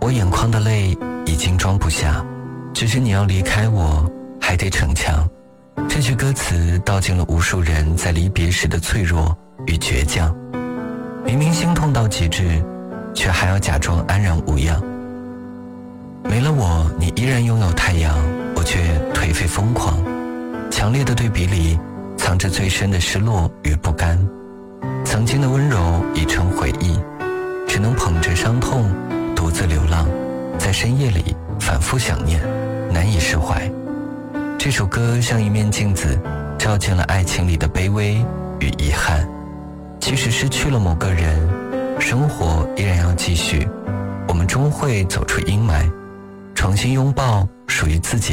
我眼眶的泪已经装不下，只是你要离开我还得逞强。这句歌词道尽了无数人在离别时的脆弱与倔强。明明心痛到极致，却还要假装安然无恙。没了我，你依然拥有太阳，我却颓废疯狂。强烈的对比里藏着最深的失落与不甘。曾经的温柔已成回忆，只能捧着伤痛独自流浪，在深夜里反复想念，难以释怀。这首歌像一面镜子，照见了爱情里的卑微与遗憾。即使失去了某个人，生活依然要继续，我们终会走出阴霾，重新拥抱属于自己